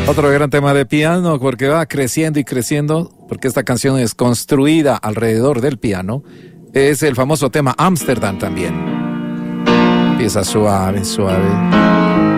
Otro gran tema de piano, porque va creciendo y creciendo, porque esta canción es construida alrededor del piano. Es el famoso tema Amsterdam también. Empieza suave, suave.